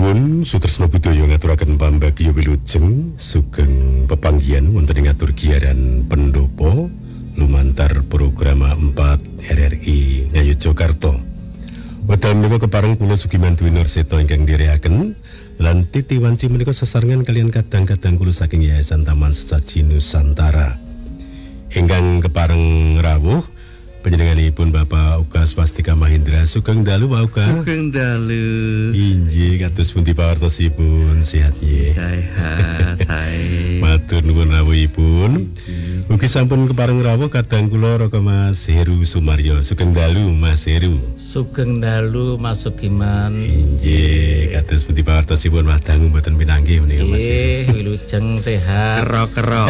Sanesipun Sutresna Budaya ngaturaken pambagya wilujeng sugeng pepanggihan wonten ing atur giaran pendopo lumantar program 4 RRI Ngayogyakarta. Wekdal menika kepareng kula Sugimanto Nurseta ingkang ndherekaken lan Titi Wanci menika sesarengan kalian kadang-kadang kula saking Yayasan Taman Sesaji Nusantara. Ingkang kepareng rawuh panjenenganipun Bapak Uga Swastika Mahendra. Sugeng dalu Pak Uga. Sugeng dalu. Inggih kados pundi pawartosipun sehat nggih. Sehat, sae. Matur nuwun rawuhipun. Ugi sampun kepareng rawuh kadang kula Raka Mas Heru Sumaryo. Sugeng dalu Mas Heru. Sugeng dalu Mas Sugiman. Inggih kados pundi pawartosipun wadang mboten pinanggih menika Mas Heru. Wilujeng sehat. Kero-kero.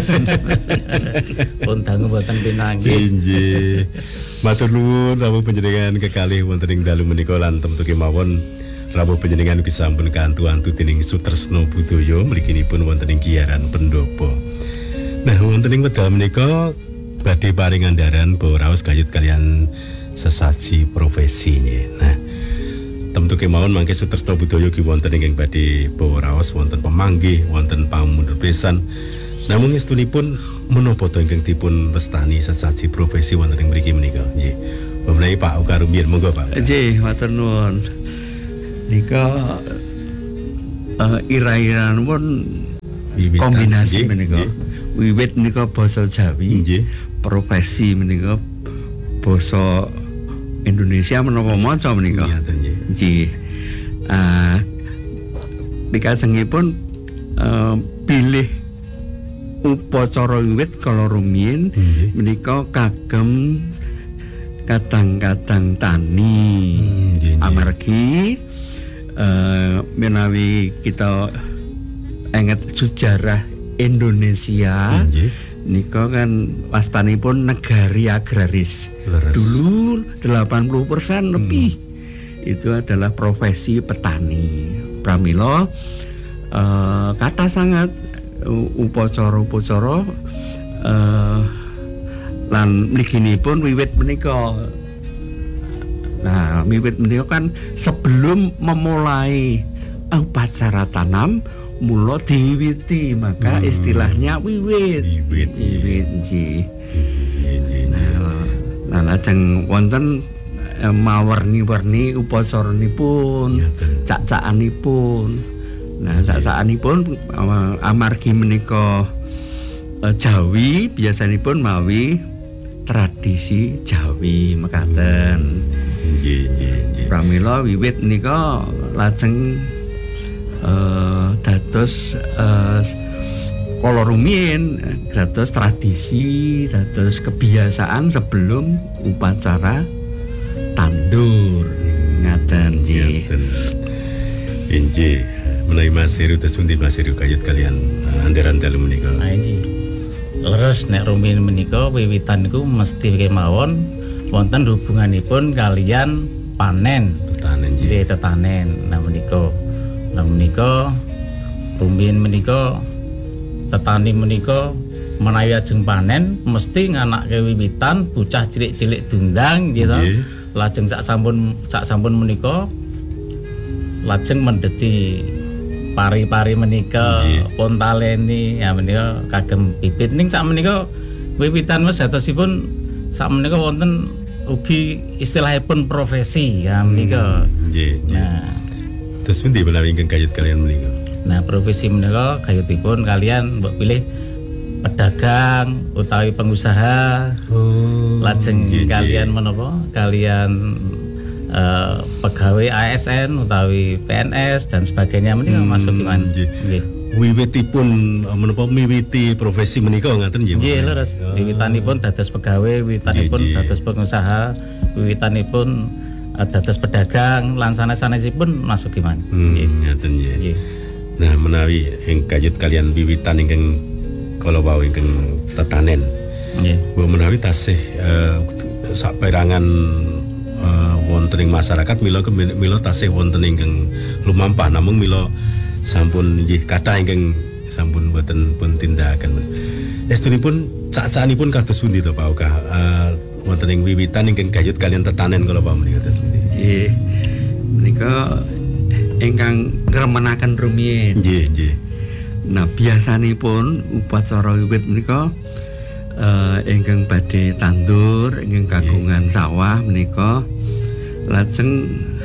Pun dangu mboten pinanggih. Inggih. Matur nuwun rawuh panjenengan kekalih wonten ing dalu menika lan temtu kemawon rawuh panjenengan ugi sampun kantu-antu dening Sutresna Budaya mliginipun wonten ing giaran pendopo. Nah, wonten ing wekdal menika badhe paring andharan bahwa raos gayut kalian sesaji profesinya. Nah, temtu kemawon mangke Sutresna Budaya ugi wonten ingkang badhe bawa raos wonten pemanggih, wonten pamunduresan. Namung estunipun menapa to ingkang dipun lestani sesaji profesi wonten ing mriki menika? Nggih. Menawi Pak Uga rumiyin monggo Pak. Nggih, matur nuwun. Nika ira-iranipun kombinasi menika. Wiwit nika basa Jawi. Nggih. Profesi menika basa Indonesia menapa maca menika. Nggih. Pikajengipun pilih upacara wiwit kala rumiyin menika kagem kadang-kadang tani amargi menawi kita inget sejarah Indonesia nika kan wastanipun negari agraris. Dulu 80% lebih itu adalah profesi petani. Pramila kata sangat upacara-upacara lan mliginipun wiwit menika. Nah, wiwit menika kan sebelum memulai upacara tanam mula diwiwiti, maka istilahnya wiwit. Wiwit nggih. Nah, lajeng wonten mawarni-warni upacaranipun, cak-cakanipun. Nah, saanipun amargi menika Jawi biasanipun mawi tradisi Jawi mekaten. Nggih. Pramila wiwit nika lajeng dados kala rumiyin dados tradisi, dados kebiasaan sebelum upacara tandur. Ngaten nggih. Inggih. Menawi Mas Heru terus pundi Mas Heru kayut kalian andharan dalu menika. Nah iki. Leres nek rumiyin menika wiwitan niku mesti kemawon wonten hubunganipun kalian panen. Tetanen nggih. Nggih, tetanen. Nah menika rumiyin menika tetani menika menawi ajeng panen mesti nganake wiwitan bocah cilik-cilik dundang gitu. Lajeng sak sampun menika lajeng mendeti pari-pari menika pun taleni ya menika kagem bibit ning sak menika wiwitan wis datosipun sak menika wonten ugi istilahipun profesi ya menika. Nggih. Nah, terus pundi menawi ingkang kayut kalian menika? Nah, profesi menika kayutipun kalian mbok pilih pedagang utawi pengusaha. Lajeng kalian menapa? Kalian pegawai ASN utawi PNS dan sebagainya menika masuk gimana? Nggih. Wiwitipun menapa miwiti profesi menika ngaten nggih. Nggih, leres. Wiwitanipun dados pegawai, wiwitanipun dados pengusaha, wiwitanipun dados pedagang, lan sanes-sanesipun masuk gimana? Nggih. Ngaten nggih. Nah, menawi ing kayut kalian wiwitan ingkang kala wau ingkang tetanen. Nggih. Menawi tasih saperangan wonten ing masyarakat mila tasih wonten ingkang lumampah namung mila sampun nggih kathah ingkang sampun boten pun tindakaken. Estunipun cak-cakanipun kados pundi to Pak Uga? Wonten ing wiwitan ingkang gayut kalian tetanen kala pamrih kados pundi? Nggih. Menika ingkang ngremenaken rumiyin. Nggih. Nah, biasanipun upacara wiwit menika ingkang badhe tandur, ingkang kagungan sawah menika lajeng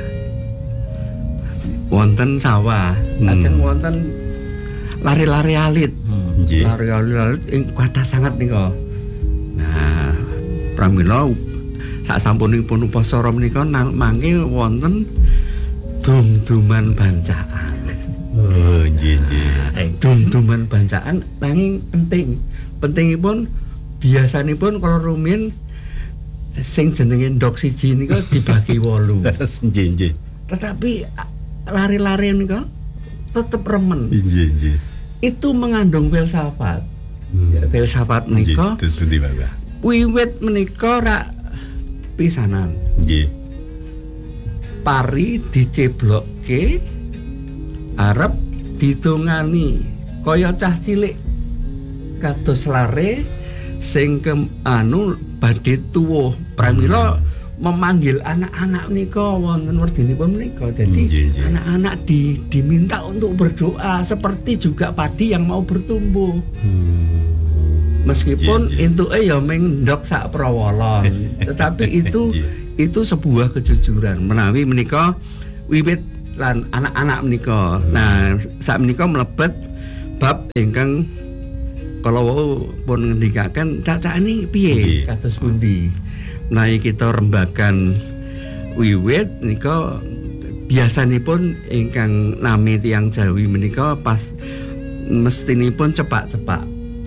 wonten sawah, lajeng wonten lari-lari alit. Nggih. Lari-lari ing kathah sanget nika. Nah, pramila sasampunipun upacara menika mangke wonten dum-duman bancaan. Oh, nggih. Dum-duman bancaan nanging penting. Pentingipun biasanipun kala rumiyin sing jenenge ndok siji nika dibagi 8. Nggih. Tetapi lari-lari nika tetep remen. Nggih. Itu mengandung filsafat. Filsafat menika terus pundi Bapak? wiwit menika rak pisanan. Nggih. Pari diceblokke arep ditungani kaya cah cilik kados lare sing badhe tuwuh pramila memanggil anak-anak menika wonten werdinipun menika. Jadi anak-anak diminta untuk berdoa seperti juga padi yang mau bertumbuh. Meskipun entuke ya ming ndok sak prawolon, tetapi itu sebuah kejujuran menawi menika wiwit lan anak-anak menika. Nah, sak menika mlebet bab ingkang kalau pun ngendikaken cacane piye kados pundi. Menawi kita rembagan wiwit nika biasanipun ingkang nami tiyang Jawi menika pas mestinipun cepak-cepak.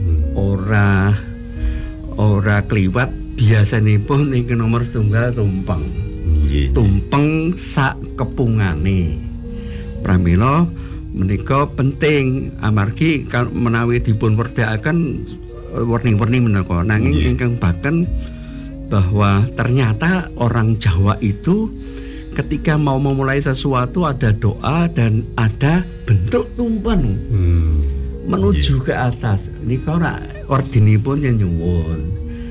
Ora kliwat biasanipun ingkang nomor setunggal tumpeng. Tumpeng sak kepungane. Pramila menika penting amargi menawi dipun werdakaken warning-warning menika nanging ingkang baken bahwa ternyata orang Jawa itu ketika mau memulai sesuatu ada doa dan ada bentuk tumpeng menuju ke atas. Nika ora ordinipun nyuwun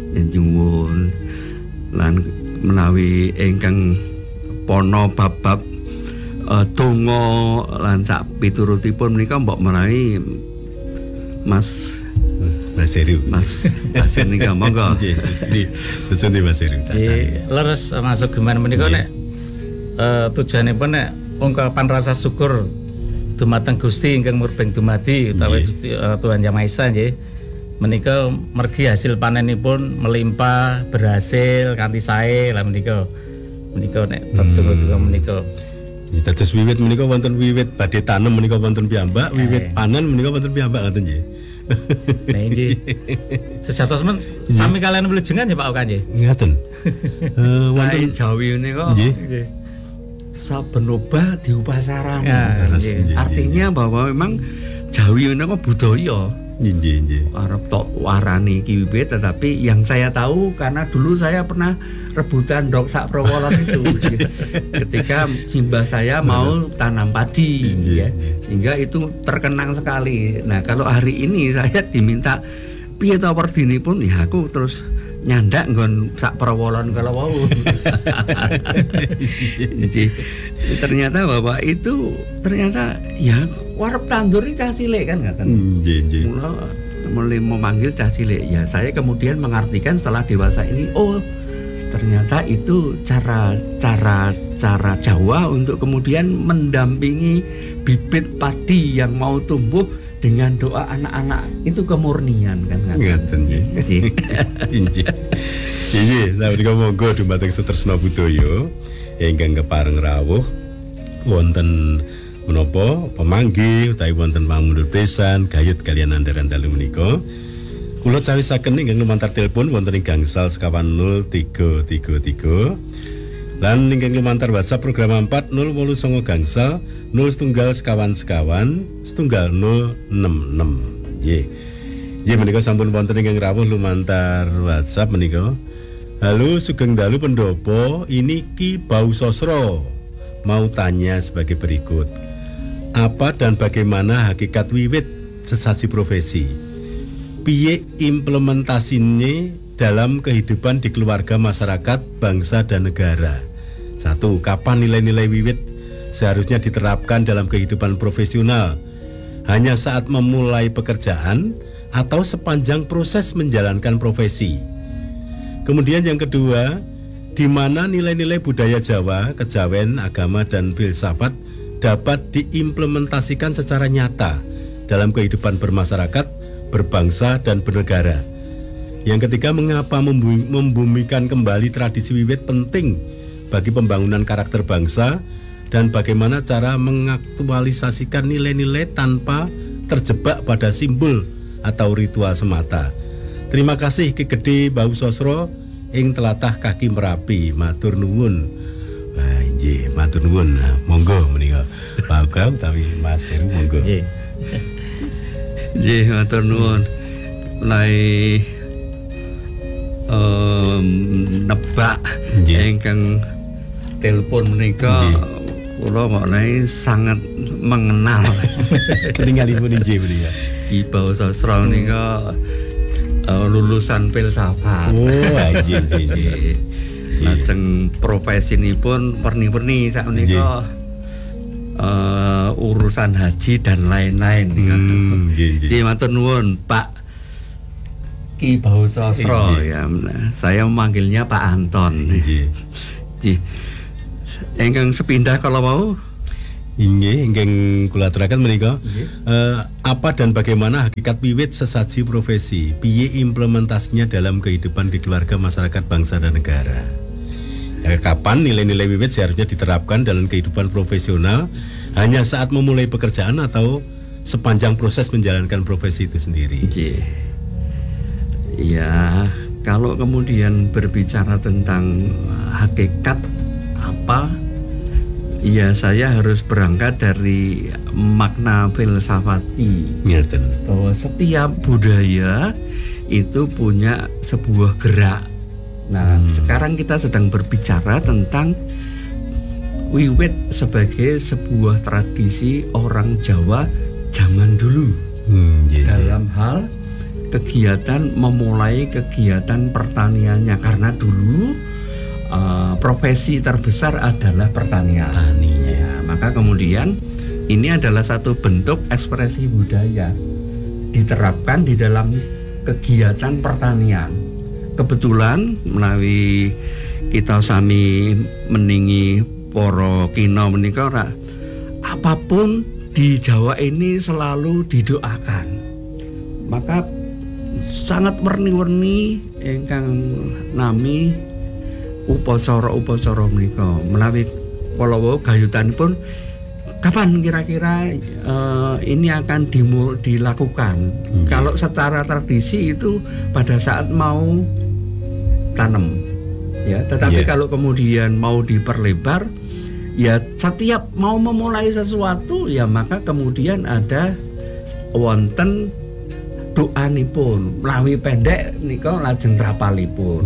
lan menawi ingkang pono bab-bab donga lan sak piturutipun menika mbok menawi Mas Heru nika monggo. Nggih. Mas Heru. Leres masuk geman menika nek tujuanipun nek ungkapan rasa syukur dumateng Gusti ingkang murbeng dumadi utawi Tuhan Yang Maha Esa nggih. Menika mergi hasil panenipun melimpah berhasil kanthi sae lah menika nek tunggu-tunggu menika. Dados wiwit menika wonten wiwit badhe tanem menika wonten piyambak, wiwit panen menika wonten piyambak ngoten nggih. Nah nggih. Sejatos men sami kalian wilujengan ya Pak Oka nggih. Ngaten. Wonten Jawi menika nggih. Saben obah diupasarani. Artinya bahwa memang Jawi menika budaya. Nggih. Arep tok warani iki wiwit, tetapi yang saya tahu karena dulu saya pernah rebutan ndok sak prawolon itu. Ketika simbah saya mau tanam padi ya. Sehingga itu terkenang sekali. Nah, kalau hari ini saya diminta piye ta werdinipun ya aku terus nyandak nggon sak prawolon kalau wau. Jadi ternyata Bapak itu ternyata ya warep tandur cah cilik kan ngaten. Nggih. Mulai memanggil cah cilik. Ya saya kemudian mengartikan setelah dewasa ini ternyata itu cara Jawa untuk kemudian mendampingi bibit padi yang mau tumbuh dengan doa anak-anak itu kemurnian kan ngaten nggih. Inggih. Sampun monggo dumateng Sutresna Budaya ingkang kepareng rawuh wonten menapa pemanggih utawi wonten pamundur besan gayut kalian andharan dalu menika. Kula cawisaken ingkang lumantar telepon wonten ing gangsal sekawan 0333 lan ingkang lumantar WhatsApp program 4 089 gangsal 01 sekawan 066. Nggih. Nggih menika sampun wonten ingkang rawuh lumantar WhatsApp menika. Halo Sugeng Dalu Pendopo, ini Ki Bau Sosro mau tanya sebagai berikut. Apa dan bagaimana hakikat wiwit sesasi profesi? Piye implementasinya dalam kehidupan di keluarga, masyarakat, bangsa dan negara? 1. Kapan nilai-nilai wiwit seharusnya diterapkan dalam kehidupan profesional hanya saat memulai pekerjaan atau sepanjang proses menjalankan profesi. Kemudian yang kedua, di mana nilai-nilai budaya Jawa, kejawen, agama, dan filsafat dapat diimplementasikan secara nyata dalam kehidupan bermasyarakat, berbangsa, dan bernegara. Yang ketiga, mengapa membumikan kembali tradisi wiwit penting bagi pembangunan karakter bangsa, dan bagaimana cara mengaktualisasikan nilai-nilai tanpa terjebak pada simbol atau ritual semata. Terima kasih Ki Gedhe Bau Sosro ing telatah kaki Merapi, matur nuwun. Wah, nggih, matur nuwun. Monggo menika. Pak Gau tapi Mas Heru monggo. Nggih. Nggih, matur nuwun. Mulai nebak ingkang telepon menika kula maknane sangat mengenal. Ketinggalipun nggih menika. Ki Bau Sosro menika lulusan filsafat. Oh, nggih. Lajeng profesinipun werni-werni sakmenika urusan haji dan lain-lain. Nggih, matur nuwun Pak Ki Bau Sosro ya. Saya memanggilnya Pak Anton. Nggih. Ingkang sepindah kalau mau Inggih, ingkang kula aturaken menika apa dan bagaimana hakikat wiwit sesaji profesi, piye implementasinya dalam kehidupan di keluarga, masyarakat, bangsa, dan negara. Kapan nilai-nilai wiwit seharusnya diterapkan dalam kehidupan profesional hanya saat memulai pekerjaan atau sepanjang proses menjalankan profesi itu sendiri. Ya, kalau kemudian berbicara tentang hakikat apa, ya saya harus berangkat dari makna filsafati. Bahwa setiap budaya itu punya sebuah gerak. Nah, sekarang kita sedang berbicara tentang wiwit sebagai sebuah tradisi orang Jawa zaman dulu. Dalam hal kegiatan, memulai kegiatan pertaniannya, karena dulu profesi terbesar adalah pertanian. Ya, maka kemudian ini adalah satu bentuk ekspresi budaya diterapkan di dalam kegiatan pertanian. Kebetulan menawi kita sami meningi para kina menika apapun di Jawa ini selalu didoakan. Maka sangat werni-werni ingkang nami upacara menika menawi kala wau gayutanipun kapan kira-kira ini akan dilakukan. Kalau secara tradisi itu pada saat mau tanam ya, tetapi kalau kemudian mau diperlebar ya setiap mau memulai sesuatu ya maka kemudian ada wonten doanipun menawi pendek nika lajeng rapalipun.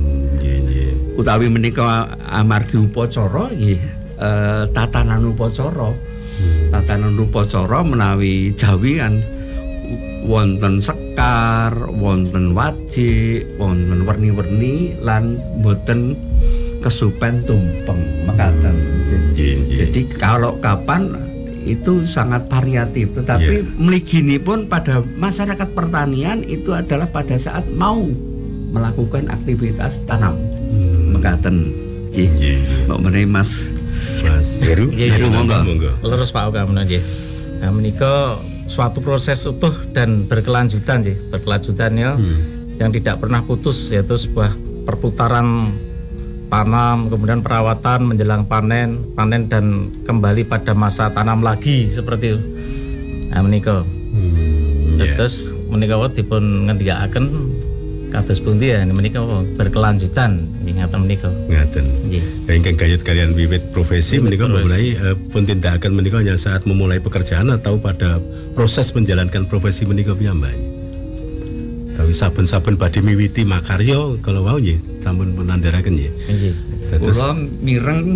Utawi menika amargi upacara nggih tatanan upacara. Tatanan upacara menawi Jawi kan wonten sekar, wonten wajik, wonten werni-werni lan boten kesupen tumpeng mekaten. Jadi kalau kapan itu sangat variatif, tetapi mliginipun pada masyarakat pertanian itu adalah pada saat mau melakukan aktivitas tanam. Mekaten. Mbok menawi Mas Heru. Heru monggo. Leres Pak Oka menawi nggih. Nah menika suatu proses utuh dan berkelanjutan nggih, berkelanjutan ya. Yang tidak pernah putus, yaitu sebuah perputaran tanam, kemudian perawatan menjelang panen dan kembali pada masa tanam lagi seperti itu. Nah menika. Terus menika dipun ngendikaken kados pundi ya menika berkelanjutan nggih ngaten menika. Ngaten. Nggih. Ingkang gayut kalian wiwit profesi menika mulai pun tindakaken menika hanya saat memulai pekerjaan atau pada proses menjalankan profesi menika piyambak. Tapi saben-saben badhe miwiti makarya kalau wau nggih sampun punandharaken nggih. Nggih. Kula mireng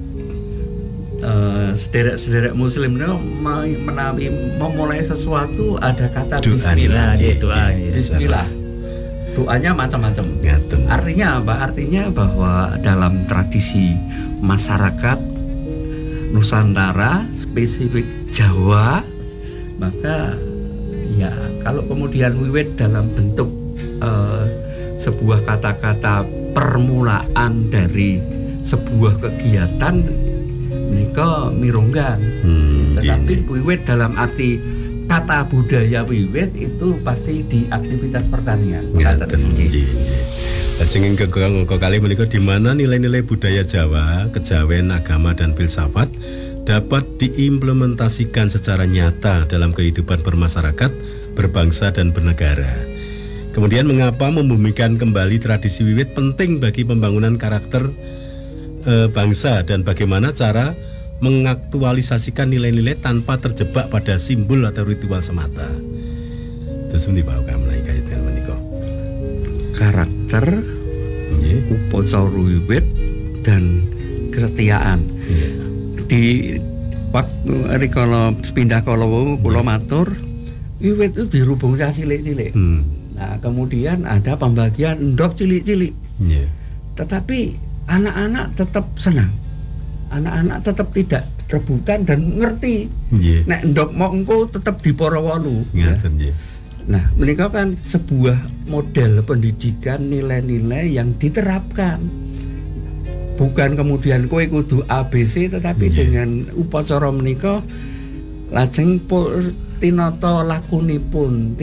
sederek-sederek muslim menika menawi memulai sesuatu ada kata bismillah. Doa bismillah. Doanya macam-macam. Artinya apa? Artinya bahwa dalam tradisi masyarakat Nusantara, spesifik Jawa, maka ya kalau kemudian wiwit dalam bentuk sebuah kata-kata permulaan dari sebuah kegiatan menika mirunggan. Tetapi wiwit dalam arti kata budaya wiwit itu pasti di aktivitas pertanian. Ngaten nggih. Lajeng kekalih menika di mana nilai-nilai budaya Jawa, kejawen, agama dan filsafat dapat diimplementasikan secara nyata dalam kehidupan bermasyarakat, berbangsa dan bernegara. Kemudian mengapa membumikan kembali tradisi wiwit penting bagi pembangunan karakter bangsa dan bagaimana cara mengaktualisasikan nilai-nilai tanpa terjebak pada simbol atau ritual semata. Terus pundi Pak Kamlai kaitan menika? Karakter, upacara wiwit dan kesetiaan. Di waktu rikala pindah kala wau kula matur wiwit itu dirubung cah cilik-cilik. Nah, kemudian ada pembagian endok cilik-cilik. Tetapi anak-anak tetap senang. Anak-anak tetap tidak rebutan dan ngerti. Nek endok mongko tetap di para wolu. Nah, menika kan sebuah model pendidikan nilai-nilai yang diterapkan. Bukan kemudian kowe kudu ABC, tetapi dengan upacara menika lajeng tinata lakunipun